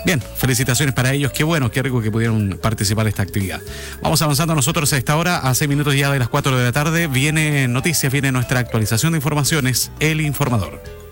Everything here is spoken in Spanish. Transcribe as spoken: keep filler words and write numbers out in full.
Bien, felicitaciones para ellos. Qué bueno, qué rico que pudieron participar de esta actividad. Vamos avanzando nosotros a esta hora, a seis minutos ya de las cuatro de la tarde. Viene noticias, viene nuestra actualización de informaciones, El Informador.